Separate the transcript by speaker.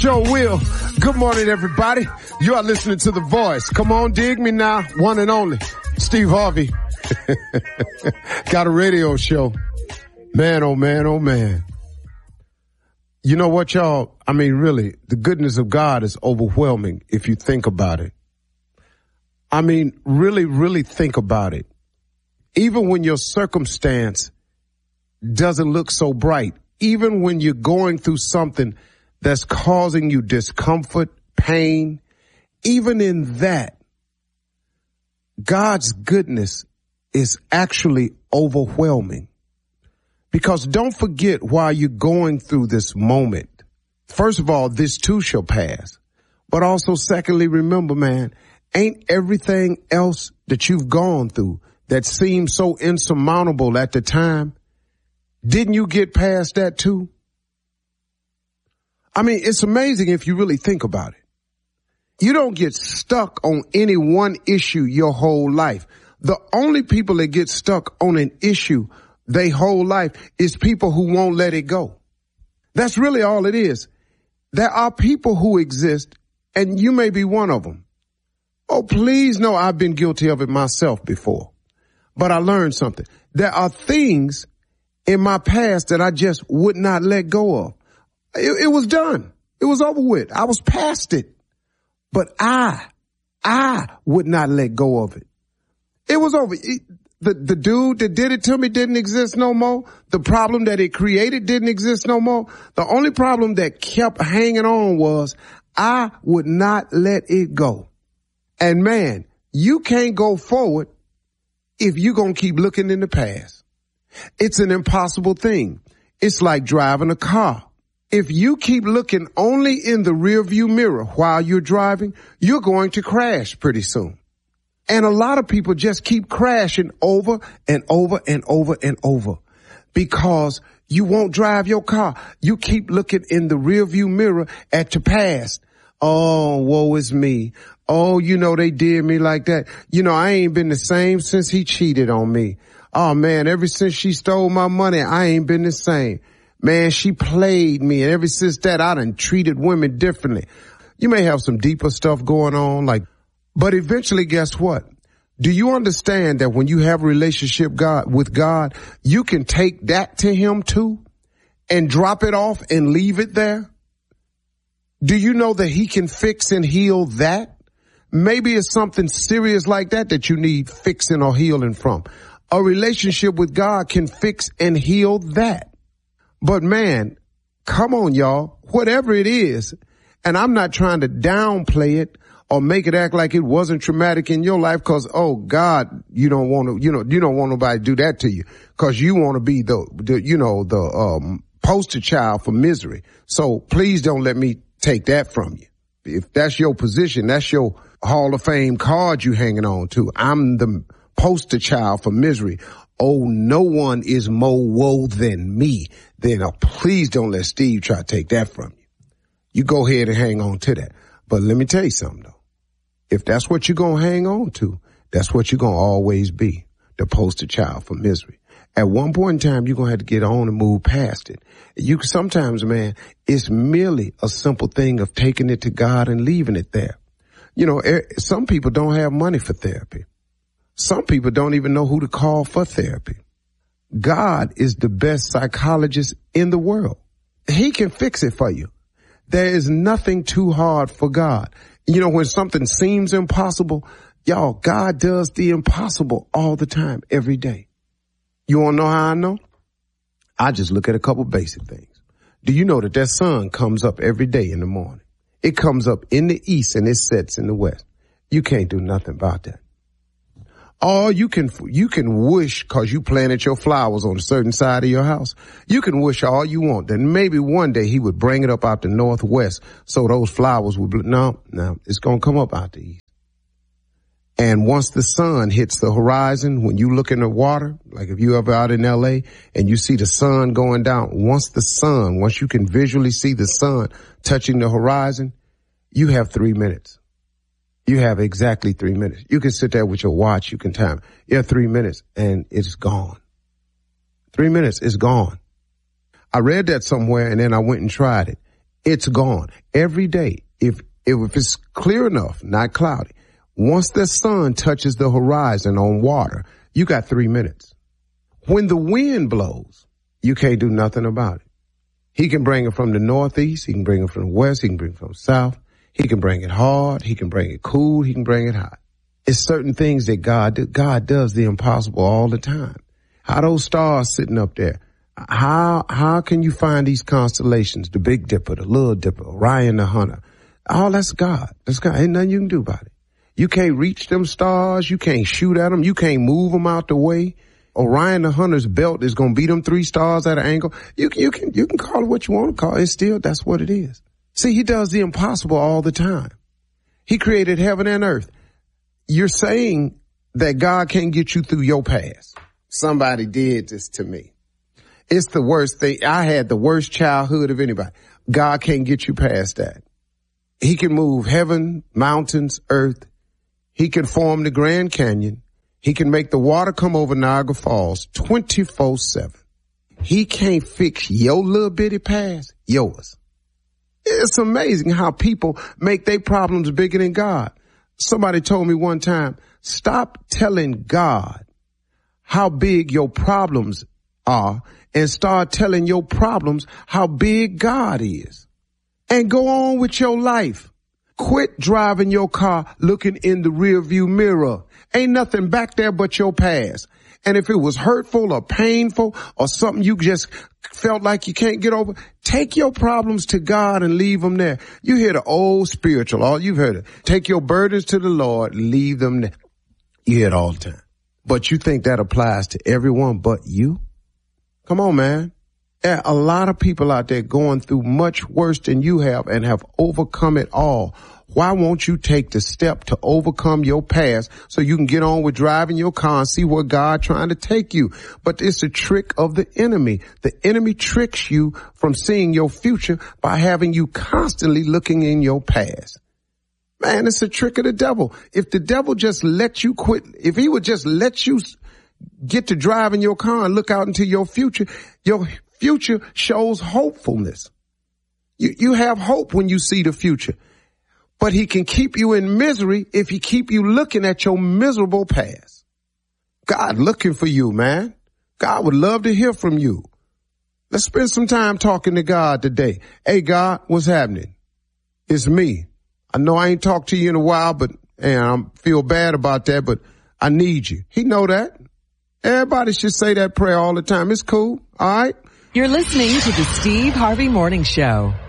Speaker 1: Joe Will. Good morning, everybody. You are listening to The Voice. Come on, dig me now. One and only Steve Harvey. Got a radio show. Man, oh man, oh man. You know what, y'all? I mean, really, the goodness of God is overwhelming if you think about it. I mean, really, really think about it. Even when your circumstance doesn't look so bright, even when you're going through something that's causing you discomfort, pain, even in that, God's goodness is actually overwhelming. Because don't forget while you're going through this moment, first of all, this too shall pass. But also, secondly, remember, man, ain't everything else that you've gone through that seemed so insurmountable at the time, didn't you get past that too? I mean, it's amazing if you really think about it. You don't get stuck on any one issue your whole life. The only people that get stuck on an issue their whole life is people who won't let it go. That's really all it is. There are people who exist, and you may be one of them. Oh, please know I've been guilty of it myself before. But I learned something. There are things in my past that I just would not let go of. It was done. It was over with. I was past it. But I would not let go of it. It was over. The dude that did it to me didn't exist no more. The problem that it created didn't exist no more. The only problem that kept hanging on was I would not let it go. And man, you can't go forward if you're going to keep looking in the past. It's an impossible thing. It's like driving a car. If you keep looking only in the rearview mirror while you're driving, you're going to crash pretty soon. And a lot of people just keep crashing over and over and over and over because you won't drive your car. You keep looking in the rearview mirror at your past. Oh, woe is me. Oh, you know, they did me like that. You know, I ain't been the same since he cheated on me. Oh man, ever since she stole my money, I ain't been the same. Man, she played me, and ever since that, I done treated women differently. You may have some deeper stuff going on, but eventually, guess what? Do you understand that when you have a relationship with God, you can take that to him too and drop it off and leave it there? Do you know that he can fix and heal that? Maybe it's something serious like that you need fixing or healing from. A relationship with God can fix and heal that. But man, come on, y'all, whatever it is, and I'm not trying to downplay it or make it act like it wasn't traumatic in your life because, oh God, you don't want to, you don't want nobody to do that to you because you want to be the poster child for misery. So please don't let me take that from you. If that's your position, that's your Hall of Fame card you hanging on to. I'm the poster child for misery. Oh, no one is more woe than me. Then please don't let Steve try to take that from you. You go ahead and hang on to that. But let me tell you something, though. If that's what you're going to hang on to, that's what you're going to always be, the poster child for misery. At one point in time, you're going to have to get on and move past it. Sometimes, man, it's merely a simple thing of taking it to God and leaving it there. You know, some people don't have money for therapy. Some people don't even know who to call for therapy. God is the best psychologist in the world. He can fix it for you. There is nothing too hard for God. You know, when something seems impossible, y'all, God does the impossible all the time, every day. You want to know how I know? I just look at a couple basic things. Do you know that sun comes up every day in the morning? It comes up in the east and it sets in the west. You can't do nothing about that. Or you can wish, cause you planted your flowers on a certain side of your house. You can wish all you want that maybe one day he would bring it up out the northwest so those flowers would no, it's going to come up out the east. And once the sun hits the horizon, when you look in the water, like if you ever out in LA and you see the sun going down, once you can visually see the sun touching the horizon, you have 3 minutes. You have exactly 3 minutes. You can sit there with your watch. You can time. You have 3 minutes and it's gone. 3 minutes is gone. I read that somewhere and then I went and tried it. It's gone. Every day, if it's clear enough, not cloudy, once the sun touches the horizon on water, you got 3 minutes. When the wind blows, you can't do nothing about it. He can bring it from the northeast. He can bring it from the west. He can bring it from the south. He can bring it hard. He can bring it cool. He can bring it hot. It's certain things that God does the impossible all the time. How those stars sitting up there? How can you find these constellations? The Big Dipper, the Little Dipper, Orion the Hunter. Oh, that's God. That's God. Ain't nothing you can do about it. You can't reach them stars. You can't shoot at them. You can't move them out the way. Orion the Hunter's belt is going to beat them 3 stars at an angle. You can call it what you want to call it. It's still, that's what it is. See, he does the impossible all the time. He created heaven and earth. You're saying that God can't get you through your past. Somebody did this to me. It's the worst thing. I had the worst childhood of anybody. God can't get you past that. He can move heaven, mountains, earth. He can form the Grand Canyon. He can make the water come over Niagara Falls 24/7. He can't fix your little bitty past, yours. It's amazing how people make their problems bigger than God. Somebody told me one time, stop telling God how big your problems are and start telling your problems how big God is. And go on with your life. Quit driving your car looking in the rearview mirror. Ain't nothing back there but your past. And if it was hurtful or painful or something you just felt like you can't get over, take your problems to God and leave them there. You hear the old spiritual, all you've heard it. Take your burdens to the Lord, leave them there. You hear it all the time. But you think that applies to everyone but you? Come on, man. There are a lot of people out there going through much worse than you have and have overcome it all. Why won't you take the step to overcome your past so you can get on with driving your car and see where God's trying to take you? But it's a trick of the enemy. The enemy tricks you from seeing your future by having you constantly looking in your past. Man, it's a trick of the devil. If the devil just let you quit, if he would just let you get to driving your car and look out into your future shows hopefulness. You have hope when you see the future. But he can keep you in misery if he keep you looking at your miserable past. God looking for you, man. God would love to hear from you. Let's spend some time talking to God today. Hey, God, what's happening? It's me. I know I ain't talked to you in a while, but I feel bad about that, but I need you. He know that. Everybody should say that prayer all the time. It's cool. All right.
Speaker 2: You're listening to the Steve Harvey Morning Show.